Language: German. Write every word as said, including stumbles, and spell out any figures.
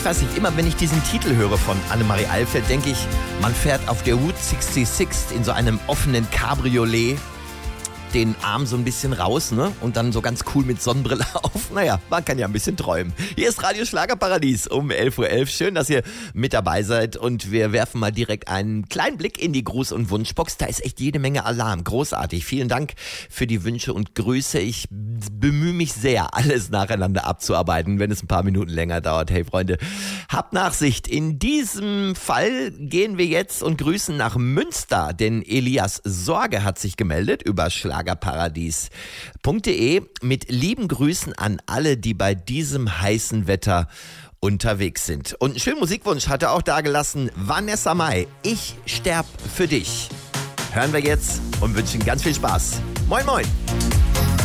Ich weiß nicht, immer wenn ich diesen Titel höre von Annemarie Alfeld, denke ich, man fährt auf der Route sechsundsechzig in so einem offenen Cabriolet, den Arm so ein bisschen raus, ne? Und dann so ganz cool mit Sonnenbrille auf. Naja, man kann ja ein bisschen träumen. Hier ist Radio Schlagerparadies um elf Uhr elf. Schön, dass ihr mit dabei seid. Und wir werfen mal direkt einen kleinen Blick in die Gruß- und Wunschbox. Da ist echt jede Menge Alarm. Großartig. Vielen Dank für die Wünsche und Grüße. Ich bemühe mich sehr, alles nacheinander abzuarbeiten, wenn es ein paar Minuten länger dauert. Hey Freunde, habt Nachsicht. In diesem Fall gehen wir jetzt und grüßen nach Münster. Denn Elias Sorge hat sich gemeldet über Schlager Schlagerparadies punkt de mit lieben Grüßen an alle, die bei diesem heißen Wetter unterwegs sind. Und einen schönen Musikwunsch hat er auch dagelassen, Vanessa Mai, Ich sterb für dich. Hören wir jetzt und wünschen ganz viel Spaß. Moin moin.